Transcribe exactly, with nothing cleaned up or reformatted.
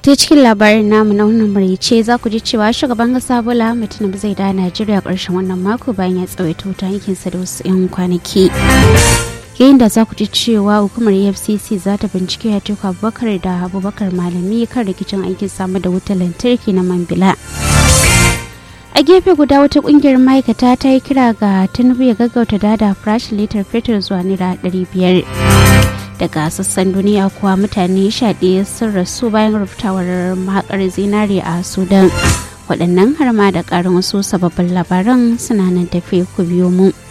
ta cikin labarin namu na wannan marice za ku ji cewa shugaban kasa Bola Ahmed Tinubu zai da Najeriya ƙarshen wannan mako bayan ya tsawaita wuta yankinsa da wasu 'yan kwanaki. Yayin da za ku ji cewa hukumar E F C C za ta bincike Atiku Abubakar da Abubakar Malami kan rikicin aikin samar da wutar lantarki na Mambila. A gefe guda wata kungiyar ma'aikata ta yi kira ga Tinubu ya gaggauta dada farashin litar fetur zuwa naira ɗari biyar. Daga sassan duniya kuwa mutane sha ɗaya sun rasu bayan rubutawar mahakar zinari a Sudan. Waɗannan har ma da ƙarin wasu sababbin labaran suna nan tafe ku biyo mu.